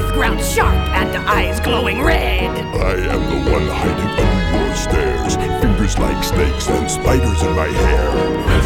teeth ground sharp and eyes glowing red. I am the one hiding under your stairs, fingers like snakes and spiders in my hair.